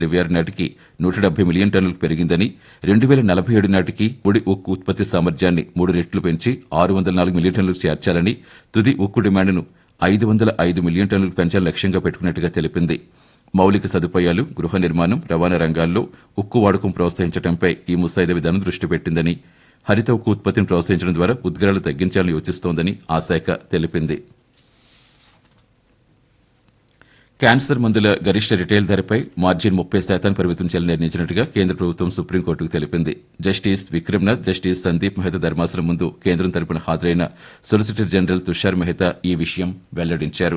2026 నాటికి 170 మిలియన్ టన్నులకు పెరిగిందని, 2047 నాటికి ముడి ఉక్కు ఉత్పత్తి సామర్థ్యాన్ని 3 రెట్లు పెంచి 604 మిలియన్ టన్నులకు చేర్చాలని, తుది ఉక్కు డిమాండ్ను 505 మిలియన్ టన్నులకు పెంచాలని లక్ష్యంగా పెట్టుకున్నట్టుగా తెలిపింది. మౌలిక సదుపాయాలు, గృహ నిర్మాణం, రవాణా రంగాల్లో ఉక్కు వాడకం ప్రోత్సహించడంపై ఈ ముసాయిదా విధానం దృష్టి పెట్టిందని, హరిత ఉక్కు ఉత్పత్తిని ప్రోత్సహించడం ద్వారా ఉద్గారాలు తగ్గించాలని యోచిస్తోందని ఆ శాఖ తెలిపింది. క్యాన్సర్ మందుల గరిష్ట రిటైల్ ధరపై మార్జిన్ 30% పరిమితం చేయాలని నిర్ణయించినట్టుగా కేంద్ర ప్రభుత్వం సుప్రీంకోర్టుకు తెలిపింది. జస్టిస్ విక్రమ్నాథ్, జస్టిస్ సందీప్ మెహతా ధర్మాసనం ముందు కేంద్రం తరపున హాజరైన సొలిసిటర్ జనరల్ తుషార్ మెహతా ఈ విషయం వెల్లడించారు.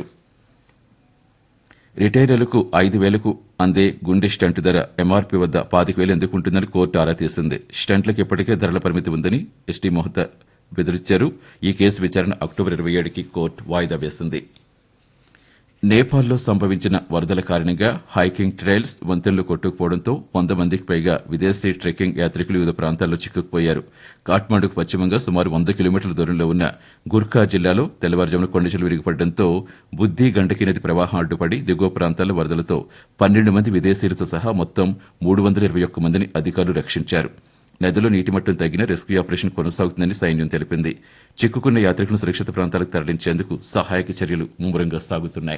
రిటైలర్లకు 5,000కు అందే గుండె స్టంట్ ధర ఎంఆర్పీ వద్ద 25,000 ఎందుకు ఉంటుందని కోర్టు ఆరా తీసింది. స్టంట్లకు ఇప్పటికే ధరల పరిమితి ఉందని ఎస్టీ మెహతా బెదిరించారు. ఈ కేసు విచారణ అక్టోబర్ 27కి కోర్టు వాయిదా వేసింది. నేపాల్లో సంభవించిన వరదల కారణంగా హైకింగ్ ట్రైల్స్, వంతెనలు కొట్టుకుపోవడంతో 100 మందికి పైగా విదేశీ ట్రెక్కింగ్ యాత్రికులు వివిధ ప్రాంతాల్లో చిక్కుకుపోయారు. కాఠ్మండుకు పశ్చిమంగా సుమారు 100 కిలోమీటర్ల దూరంలో ఉన్న గుర్ఖా జిల్లాలో తెల్లవారుజామున కొండచెలు విరిగిపడడంతో బుద్ది గండకీ నది ప్రవాహం అడ్డుపడి దిగువ ప్రాంతాల్లో వరదలతో 12 మంది విదేశీయులతో సహా మొత్తం 321 మందిని అధికారులు రక్షించారు. నదిలో నీటిమట్టం తగ్గిన రెస్క్యూ ఆపరేషన్ కొనసాగుతుందని సైన్యం తెలిపింది. చిక్కుకున్న యాత్రికులను సురక్షిత ప్రాంతాలకు తరలించేందుకు సహాయక చర్యలు ముమ్మరంగా సాగుతున్నాయి.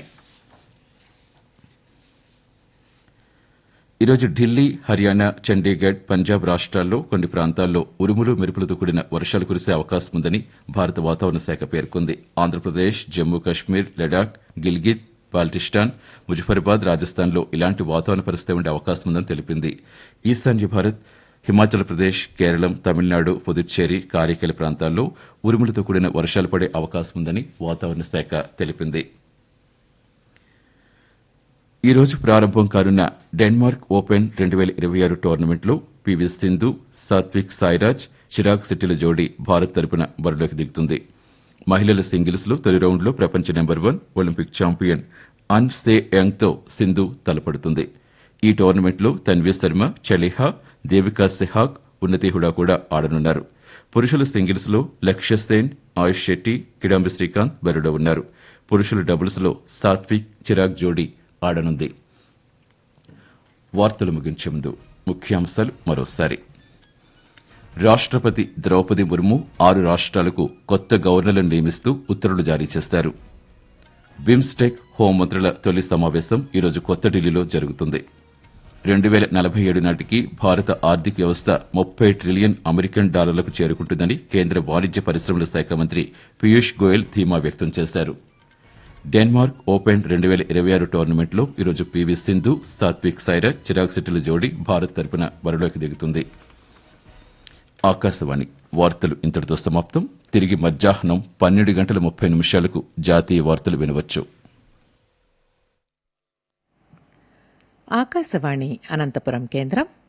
ఈరోజు ఢిల్లీ, హర్యానా, చండీగఢ్, పంజాబ్ రాష్ట్రాల్లో కొన్ని ప్రాంతాల్లో ఉరుములు, మెరుపులతో కూడిన వర్షాలు కురిసే అవకాశం ఉందని భారత వాతావరణ శాఖ పేర్కొంది. ఆంధ్రప్రదేశ్, జమ్మూ కశ్మీర్, లడాక్, గిల్గిట్, బాల్టిస్టాన్, ముజఫరాబాద్, రాజస్థాన్లో ఇలాంటి వాతావరణ పరిస్థితి ఉండే అవకాశం ఉందని తెలిపింది. ఈశాన్య భారత్, హిమాచల్ ప్రదేశ్, కేరళం, తమిళనాడు, పుదుచ్చేరి, కారైకల్ ప్రాంతాల్లో ఉరుములతో కూడిన వర్షాలు పడే అవకాశం ఉందని వాతావరణ శాఖ తెలిపింది. ఈ రోజు ప్రారంభం కానున్న డెన్మార్క్ ఓపెన్ 2026 టోర్నమెంట్లో పీవీ సింధు, సాత్విక్ సాయిరాజ్, చిరాగ్ శెట్టిల జోడీ భారత్ తరపున బరిలోకి దిగుతుంది. మహిళల సింగిల్స్ లో తొలి రౌండ్లో ప్రపంచ నెంబర్ 1 ఒలింపిక్ ఛాంపియన్ అన్ సే యంగ్తో సింధు తలపడుతుంది. ఈ టోర్నమెంట్లో తన్వీ శర్మ, చలిహా, దేవికా సెహాగ్, ఉన్నతి హుడా కూడా ఆడనున్నారు. పురుషుల సింగిల్స్ లో లక్ష్య సేన్, ఆయుష్ శెట్టి, కిడాంబి శ్రీకాంత్ బరిలో ఉన్నారు. పురుషుల డబుల్స్ లో సాత్విక్, చిరాగ్ జోడీ ఆడనుంది. వార్తలు ముగించే ముందు ముఖ్యాంశాలు మరోసారి. రాష్ట్రపతి ద్రౌపది ముర్ము 6 రాష్ట్రాలకు కొత్త గవర్నర్లను నియమిస్తూ ఉత్తర్వులు జారీ చేశారు. బిమ్స్టెక్ హోంమంత్రుల తొలి సమావేశం ఈరోజు కొత్త ఢిల్లీలో జరుగుతుంది. 2047 నాటికి భారత ఆర్థిక వ్యవస్థ 30 ట్రిలియన్ అమెరికన్ డాలర్లకు చేరుకుంటుందని కేంద్ర వాణిజ్య పరిశ్రమల శాఖ మంత్రి పీయూష్ గోయల్ ధీమా వ్యక్తం చేశారు. డెన్మార్క్ ఓపెన్ 2026 టోర్నమెంట్లో ఈరోజు పీవీ సింధు, సాత్విక్ సాయిరాజ్, చిరాగ్ శెట్టిల జోడీ భారత్ తరపున బరిలోకి దిగుతుంది. ఆకాశవాణి వార్తలు ఇంతటితో సమాప్తం. తిరిగి మధ్యాహ్నం 12:30 జాతీయ వార్తలు వినవచ్చు. ఆకాశవాణి అనంతపురం కేంద్రం